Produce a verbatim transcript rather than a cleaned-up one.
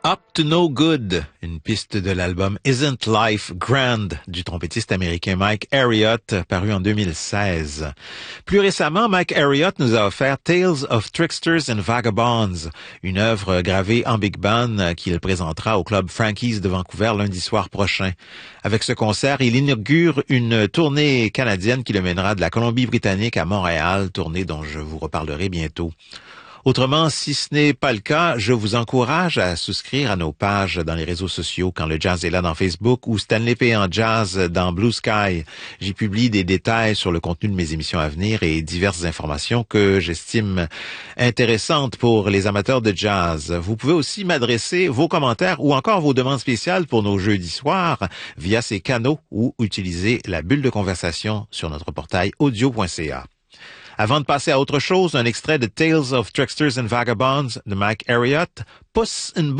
Up to No Good, une piste de l'album Isn't Life Grand du trompettiste américain Mike Harriott, paru en deux mille seize. Plus récemment, Mike Harriott nous a offert Tales of Tricksters and Vagabonds, une œuvre gravée en big band qu'il présentera au club Frankie's de Vancouver lundi soir prochain. Avec ce concert, il inaugure une tournée canadienne qui le mènera de la Colombie-Britannique à Montréal, tournée dont je vous reparlerai bientôt. Autrement, si ce n'est pas le cas, je vous encourage à souscrire à nos pages dans les réseaux sociaux Quand le jazz est là dans Facebook ou Stanley P. en jazz dans Blue Sky. J'y publie des détails sur le contenu de mes émissions à venir et diverses informations que j'estime intéressantes pour les amateurs de jazz. Vous pouvez aussi m'adresser vos commentaires ou encore vos demandes spéciales pour nos jeudis soirs via ces canaux ou utiliser la bulle de conversation sur notre portail audio point c a. Avant de passer à autre chose, un extrait de Tales of Tricksters and Vagabonds de Mike Harriott, Puss in